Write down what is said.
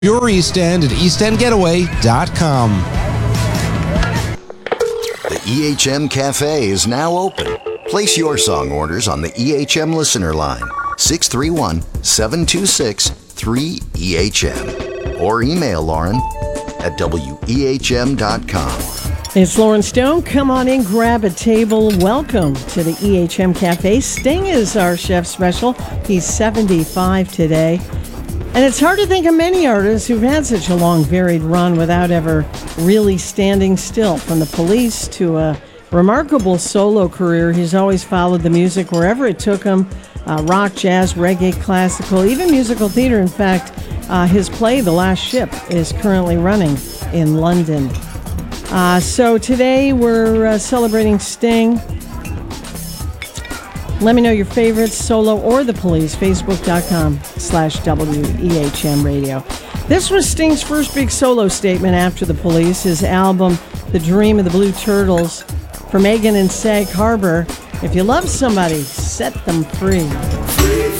Your East End at eastendgetaway.com. The EHM Cafe is now open. Place your song orders on the EHM listener line, 631-726-3EHM. Or email Lauren at wehm.com. It's Lauren Stone. Come on in, grab a table. Welcome to the EHM Cafe. Sting is our chef special. He's 75 today. And it's hard to think of many artists who've had such a long, varied run without ever really standing still. From the Police to a remarkable solo career, he's always followed the music wherever it took him. Rock, jazz, reggae, classical, even musical theater. In fact, his play, The Last Ship, is currently running in London. So today we're celebrating Sting. Let me know your favorites, solo or the Police, facebook.com/WEHM radio. This was Sting's first big solo statement after the Police, his album, The Dream of the Blue Turtles, for Megan and Sag Harbor. If you love somebody, set them free.